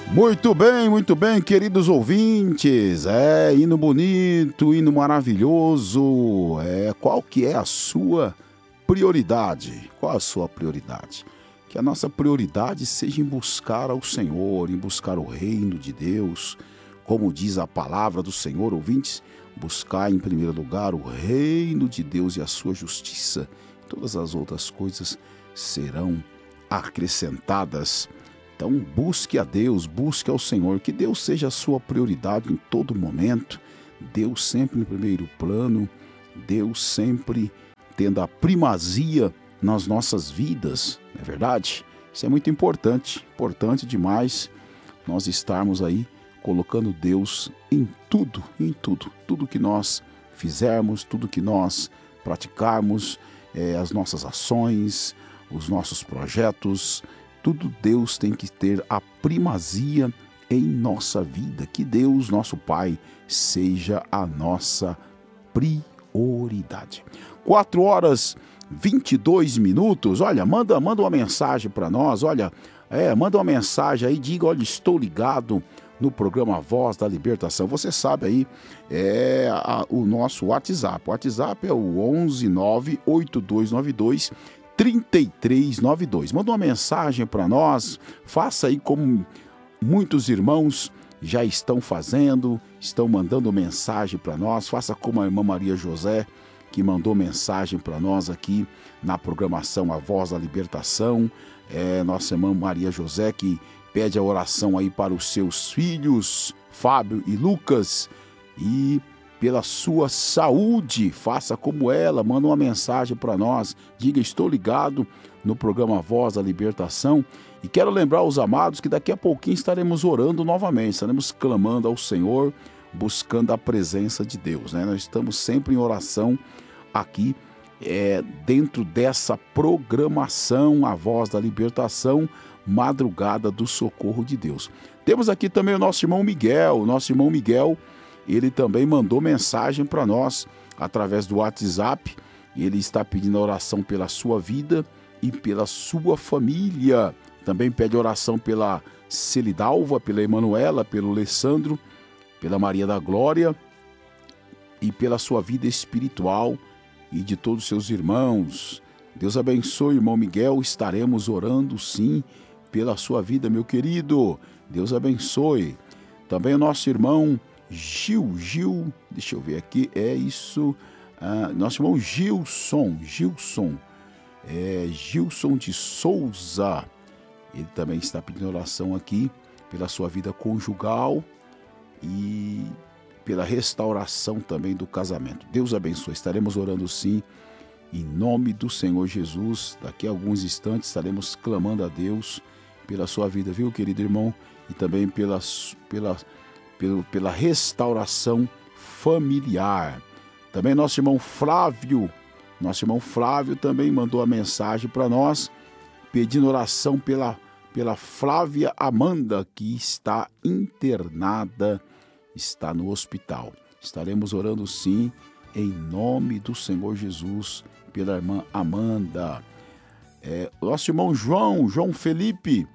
Muito bem, queridos ouvintes. Hino bonito, hino maravilhoso. Qual que é a sua prioridade? Qual a sua prioridade? Que a nossa prioridade seja em buscar ao Senhor, em buscar o reino de Deus. Como diz a palavra do Senhor, ouvintes, buscar em primeiro lugar o reino de Deus e a sua justiça. Todas as outras coisas serão acrescentadas. Então busque a Deus, busque ao Senhor, que Deus seja a sua prioridade em todo momento, Deus sempre no primeiro plano, Deus sempre tendo a primazia nas nossas vidas, não é verdade? Isso é muito importante demais nós estarmos aí colocando Deus em tudo que nós fizermos, tudo que nós praticarmos, as nossas ações, os nossos projetos, tudo Deus tem que ter a primazia em nossa vida. Que Deus, nosso Pai, seja a nossa prioridade. 4h22. Olha, manda uma mensagem para nós. Olha, manda uma mensagem aí, diga, olha, estou ligado no programa Voz da Libertação. Você sabe aí, o nosso WhatsApp. O WhatsApp é o 11982923392. Manda uma mensagem para nós, faça aí como muitos irmãos já estão fazendo, estão mandando mensagem para nós, faça como a irmã Maria José, que mandou mensagem para nós aqui na programação A Voz da Libertação, nossa irmã Maria José, que pede a oração aí para os seus filhos, Fábio e Lucas, e pela sua saúde, faça como ela, manda uma mensagem para nós, diga, estou ligado no programa Voz da Libertação, e quero lembrar os amados que daqui a pouquinho estaremos orando novamente, estaremos clamando ao Senhor, buscando a presença de Deus, né? Nós estamos sempre em oração aqui, dentro dessa programação A Voz da Libertação, Madrugada do Socorro de Deus. Temos aqui também o nosso irmão Miguel, ele também mandou mensagem para nós através do WhatsApp. Ele está pedindo oração pela sua vida e pela sua família. Também pede oração pela Celidalva, pela Emanuela, pelo Alessandro, pela Maria da Glória e pela sua vida espiritual e de todos os seus irmãos. Deus abençoe, irmão Miguel. Estaremos orando, sim, pela sua vida, meu querido. Deus abençoe. Também o nosso irmão Gil, deixa eu ver aqui, nosso irmão Gilson de Souza, ele também está pedindo oração aqui pela sua vida conjugal e pela restauração também do casamento. Deus abençoe, estaremos orando sim, em nome do Senhor Jesus. Daqui a alguns instantes estaremos clamando a Deus pela sua vida, viu, querido irmão, e também pela restauração familiar. Também nosso irmão Flávio também mandou a mensagem para nós, pedindo oração pela Flávia Amanda, que está internada, está no hospital. Estaremos orando sim, em nome do Senhor Jesus, pela irmã Amanda. Nosso irmão João Felipe,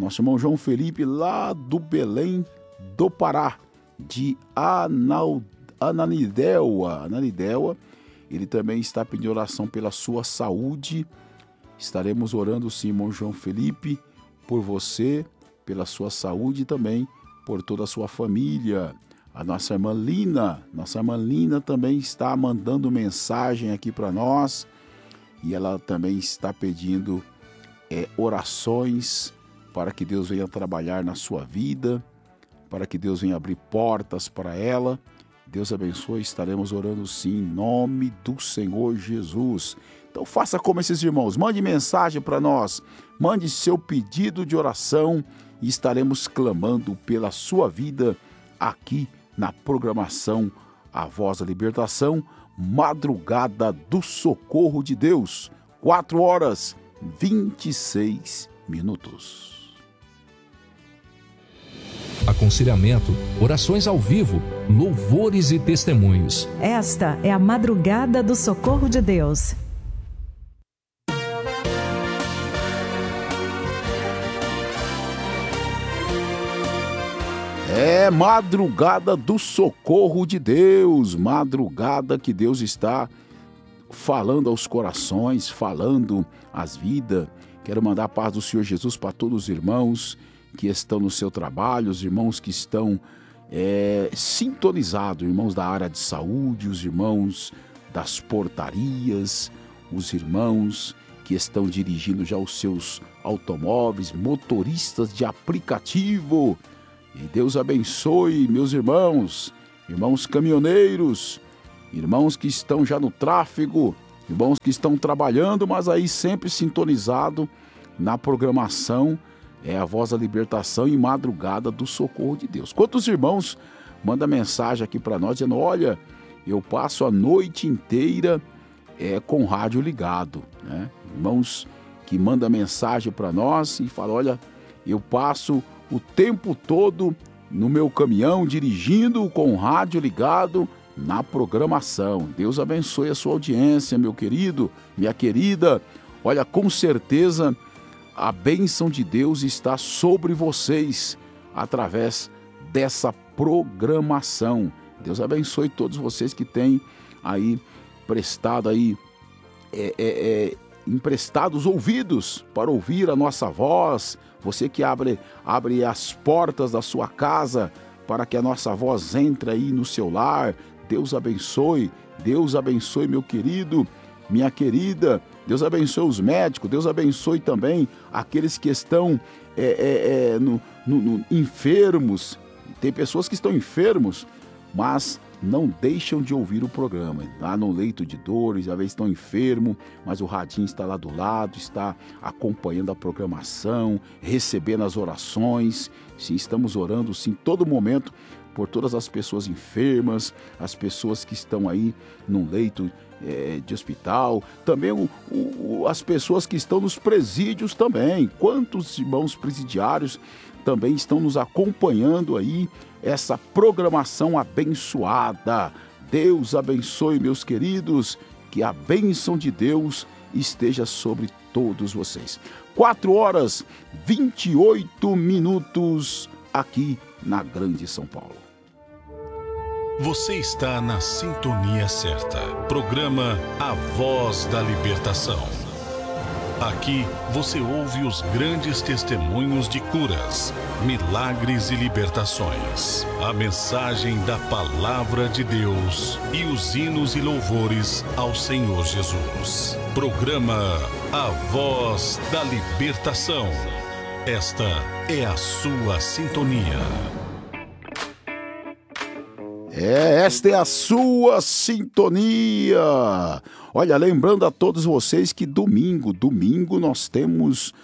lá do Belém do Pará, de Ananindeua, ele também está pedindo oração pela sua saúde. Estaremos orando sim, irmão João Felipe, por você, pela sua saúde e também por toda a sua família. A nossa irmã Lina também está mandando mensagem aqui para nós, e ela também está pedindo orações para que Deus venha trabalhar na sua vida, para que Deus venha abrir portas para ela. Deus abençoe, estaremos orando sim, em nome do Senhor Jesus. Então faça como esses irmãos, mande mensagem para nós, mande seu pedido de oração e estaremos clamando pela sua vida aqui na programação A Voz da Libertação, Madrugada do Socorro de Deus, 4h26. Aconselhamento, orações ao vivo, louvores e testemunhos. Esta é a Madrugada do Socorro de Deus. É madrugada do socorro de Deus, madrugada que Deus está falando aos corações, falando às vidas. Quero mandar a paz do Senhor Jesus para todos os irmãos que estão no seu trabalho, os irmãos que estão sintonizados, irmãos da área de saúde, os irmãos das portarias, os irmãos que estão dirigindo já os seus automóveis, motoristas de aplicativo. E Deus abençoe meus irmãos, irmãos caminhoneiros, irmãos que estão já no tráfego, irmãos que estão trabalhando, mas aí sempre sintonizado na programação, a Voz da Libertação e Madrugada do Socorro de Deus. Quantos irmãos mandam mensagem aqui para nós dizendo, olha, eu passo a noite inteira com o rádio ligado, né? Irmãos que mandam mensagem para nós e falam, olha, eu passo o tempo todo no meu caminhão, dirigindo com o rádio ligado na programação. Deus abençoe a sua audiência, meu querido, minha querida. Olha, com certeza a bênção de Deus está sobre vocês através dessa programação. Deus abençoe todos vocês que têm aí prestado aí emprestados ouvidos para ouvir a nossa voz. Você que abre as portas da sua casa para que a nossa voz entre aí no seu lar. Deus abençoe, meu querido, minha querida. Deus abençoe os médicos, Deus abençoe também aqueles que estão enfermos. Tem pessoas que estão enfermos, mas não deixam de ouvir o programa. Lá no leito de dores, às vezes estão enfermos, mas o radinho está lá do lado, está acompanhando a programação, recebendo as orações. Sim, estamos orando, sim, todo momento por todas as pessoas enfermas, as pessoas que estão aí no leito de hospital, também as pessoas que estão nos presídios também. Quantos irmãos presidiários também estão nos acompanhando aí, essa programação abençoada. Deus abençoe, meus queridos, que a bênção de Deus esteja sobre todos vocês. 4h28 aqui na Grande São Paulo. Você está na sintonia certa. Programa A Voz da Libertação. Aqui você ouve os grandes testemunhos de curas, milagres e libertações. A mensagem da Palavra de Deus e os hinos e louvores ao Senhor Jesus. Programa A Voz da Libertação. Esta é a sua sintonia. Esta é a sua sintonia. Olha, lembrando a todos vocês que domingo nós temos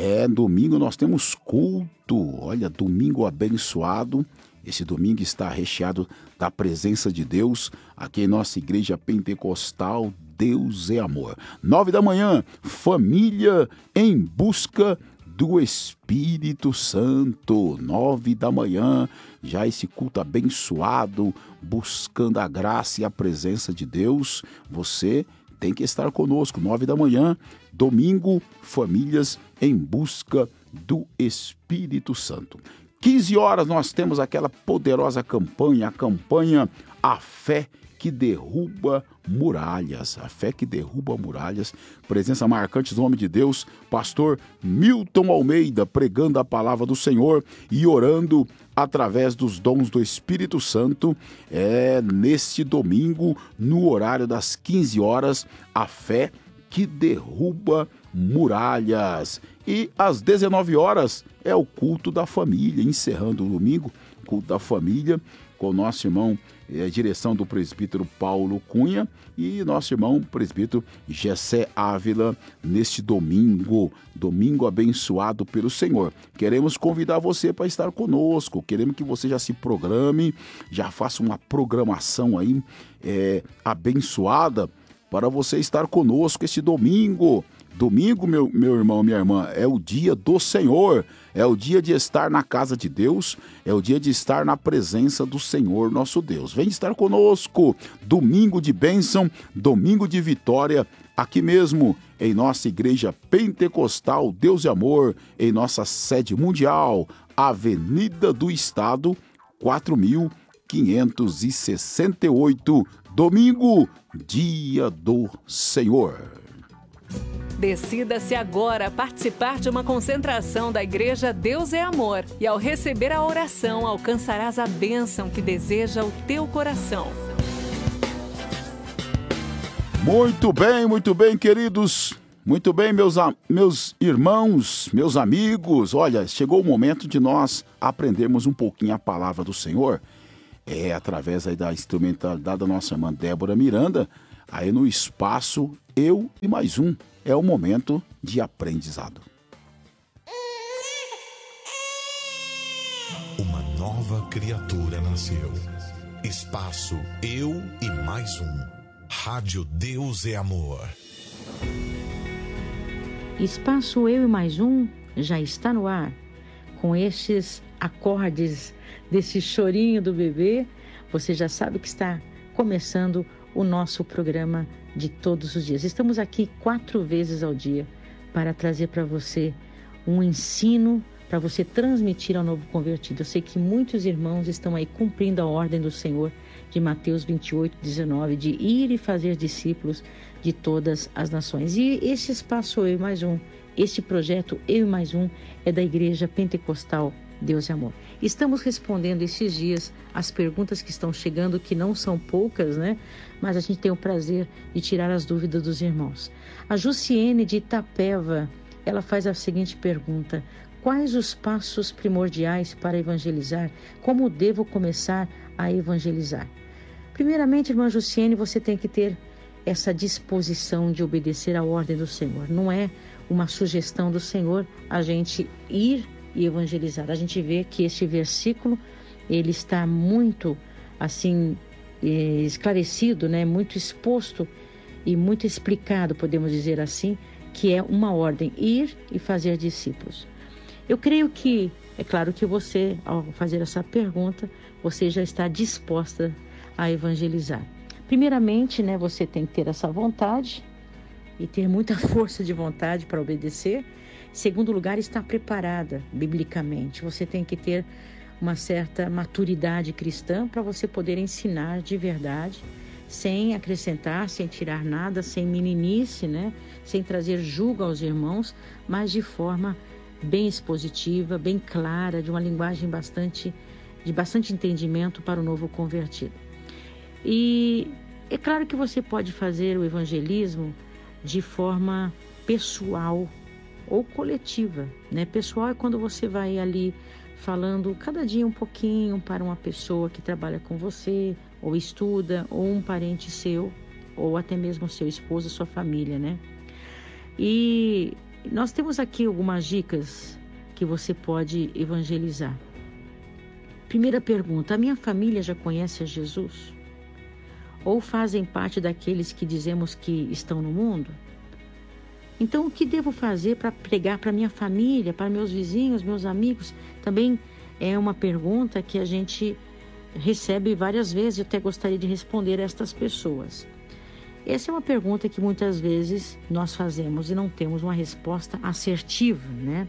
culto. Olha, domingo abençoado. Esse domingo está recheado da presença de Deus aqui em nossa igreja pentecostal. Deus é amor. 9h, família em busca do Espírito Santo. 9h, já esse culto abençoado, buscando a graça e a presença de Deus. Você tem que estar conosco. 9h, domingo, famílias em busca do Espírito Santo. 15h nós temos aquela poderosa campanha, a campanha A Fé que Derruba Muralhas. A Fé que Derruba Muralhas. Presença marcante do homem de Deus, pastor Milton Almeida, pregando a palavra do Senhor e orando através dos dons do Espírito Santo. Neste domingo, no horário das 15h, A Fé que Derruba Muralhas. E às 19h é o culto da família, encerrando o domingo, culto da família, com o nosso irmão, direção do presbítero Paulo Cunha e nosso irmão presbítero Gessé Ávila, neste domingo abençoado pelo Senhor. Queremos convidar você para estar conosco, queremos que você já se programe, já faça uma programação aí abençoada para você estar conosco este domingo. Domingo, meu irmão, minha irmã, é o dia do Senhor, é o dia de estar na casa de Deus, é o dia de estar na presença do Senhor nosso Deus. Vem estar conosco, domingo de bênção, domingo de vitória, aqui mesmo em nossa igreja pentecostal Deus e Amor, em nossa sede mundial, Avenida do Estado, 4.568, domingo, dia do Senhor. Decida-se agora a participar de uma concentração da Igreja Deus é Amor e ao receber a oração alcançarás a bênção que deseja o teu coração. Muito bem, queridos. Muito bem, meus irmãos, meus amigos. Olha, chegou o momento de nós aprendermos um pouquinho a palavra do Senhor. Através aí da instrumentalidade da nossa irmã Débora Miranda, aí no espaço Eu e Mais Um. É o momento de aprendizado. Uma nova criatura nasceu. Espaço Eu e Mais Um. Rádio Deus é Amor. Espaço Eu e Mais Um já está no ar. Com estes acordes desse chorinho do bebê, você já sabe que está começando o nosso programa de todos os dias. Estamos aqui 4 vezes ao dia para trazer para você um ensino para você transmitir ao novo convertido. Eu sei que muitos irmãos estão aí cumprindo a ordem do Senhor de Mateus 28:19, de ir e fazer discípulos de todas as nações. E esse espaço Eu e Mais Um, este projeto Eu e Mais Um é da Igreja Pentecostal Deus é Amor. Estamos respondendo esses dias as perguntas que estão chegando, que não são poucas, né? Mas a gente tem o prazer de tirar as dúvidas dos irmãos. A Jussiene de Itapeva, ela faz a seguinte pergunta: quais os passos primordiais para evangelizar? Como devo começar a evangelizar? Primeiramente, irmã Jussiene, você tem que ter essa disposição de obedecer à ordem do Senhor. Não é uma sugestão do Senhor a gente ir e evangelizar. A gente vê que este versículo, ele está muito assim esclarecido, né? Muito exposto e muito explicado, podemos dizer assim, que é uma ordem: ir e fazer discípulos. Eu creio que, é claro que você, ao fazer essa pergunta, você já está disposta a evangelizar. Primeiramente, né, você tem que ter essa vontade e ter muita força de vontade para obedecer. Em segundo lugar, estar preparada biblicamente. Você tem que ter uma certa maturidade cristã para você poder ensinar de verdade, sem acrescentar, sem tirar nada, sem meninice, né? Sem trazer julgo aos irmãos, mas de forma bem expositiva, bem clara, de uma linguagem de bastante entendimento para o novo convertido. E é claro que você pode fazer o evangelismo de forma pessoal ou coletiva, né? Pessoal é quando você vai ali falando cada dia um pouquinho para uma pessoa que trabalha com você, ou estuda, ou um parente seu, ou até mesmo seu esposo, sua família, né? E nós temos aqui algumas dicas que você pode evangelizar. Primeira pergunta: a minha família já conhece a Jesus? Ou fazem parte daqueles que dizemos que estão no mundo? Então, o que devo fazer para pregar para minha família, para meus vizinhos, meus amigos? Também é uma pergunta que a gente recebe várias vezes. Eu até gostaria de responder a estas pessoas. Essa é uma pergunta que muitas vezes nós fazemos e não temos uma resposta assertiva, né?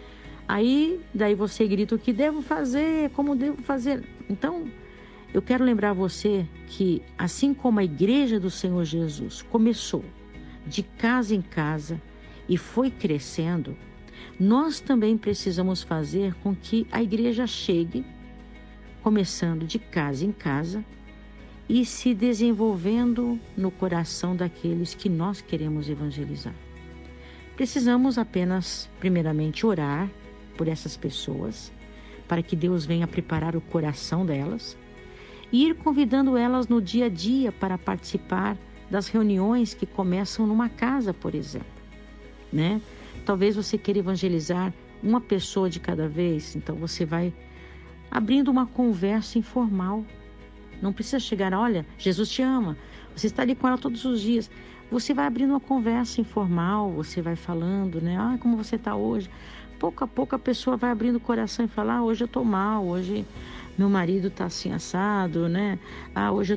Daí você grita: o que devo fazer? Como devo fazer? Então, eu quero lembrar você que, assim como a Igreja do Senhor Jesus começou de casa em casa e foi crescendo, nós também precisamos fazer com que a igreja chegue, começando de casa em casa e se desenvolvendo no coração daqueles que nós queremos evangelizar. Precisamos apenas, primeiramente, orar por essas pessoas, para que Deus venha preparar o coração delas e ir convidando elas no dia a dia para participar das reuniões que começam numa casa, por exemplo, né? Talvez você queira evangelizar uma pessoa de cada vez, então você vai abrindo uma conversa informal. Não precisa chegar: olha, Jesus te ama, você está ali com ela todos os dias. Você vai abrindo uma conversa informal, você vai falando, né? Como você está hoje? Pouco a pouco a pessoa vai abrindo o coração e fala: hoje eu estou mal, hoje meu marido está assim assado, né? Hoje eu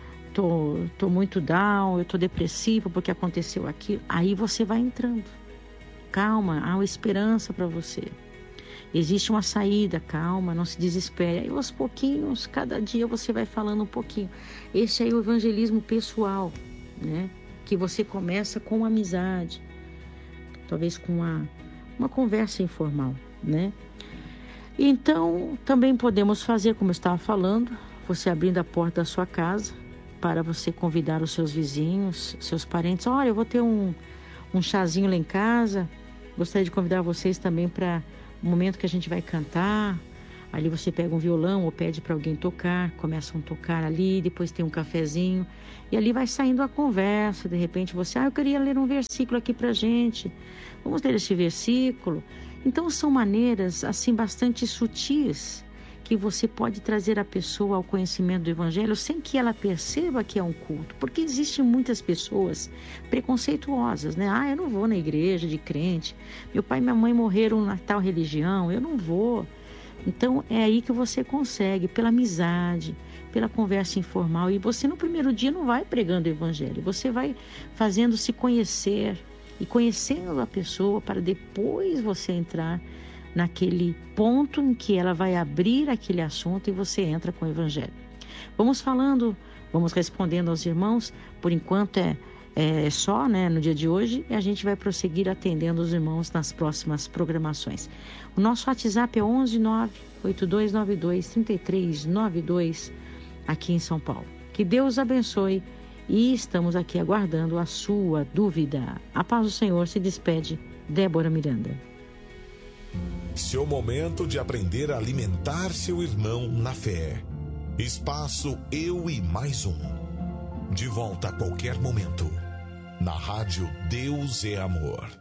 tô muito down, eu tô depressivo porque aconteceu aquilo. Aí você vai entrando. Calma, há uma esperança para você. Existe uma saída, calma, não se desespere. Aí aos pouquinhos, cada dia você vai falando um pouquinho. Esse aí é o evangelismo pessoal, né? Que você começa com amizade, talvez com uma conversa informal, né? Então, também podemos fazer, como eu estava falando, você abrindo a porta da sua casa para você convidar os seus vizinhos, seus parentes. Olha, eu vou ter um chazinho lá em casa, gostaria de convidar vocês também para o momento que a gente vai cantar. Ali você pega um violão ou pede para alguém tocar, começam a tocar ali, depois tem um cafezinho e ali vai saindo a conversa. De repente você, eu queria ler um versículo aqui para a gente, vamos ler esse versículo. Então são maneiras assim bastante sutis que você pode trazer a pessoa ao conhecimento do Evangelho sem que ela perceba que é um culto. Porque existem muitas pessoas preconceituosas, né? Eu não vou na igreja de crente, meu pai e minha mãe morreram na tal religião, eu não vou. Então é aí que você consegue, pela amizade, pela conversa informal. E você no primeiro dia não vai pregando o Evangelho, você vai fazendo-se conhecer e conhecendo a pessoa para depois você entrar naquele ponto em que ela vai abrir aquele assunto e você entra com o Evangelho. Vamos falando, vamos respondendo aos irmãos. Por enquanto é só, né, no dia de hoje, e a gente vai prosseguir atendendo os irmãos nas próximas programações. O nosso WhatsApp é 11982923392 aqui em São Paulo. Que Deus abençoe e estamos aqui aguardando a sua dúvida. A paz do Senhor. Se despede Débora Miranda. Seu momento de aprender a alimentar seu irmão na fé. Espaço Eu e Mais Um. De volta a qualquer momento. Na rádio Deus é Amor.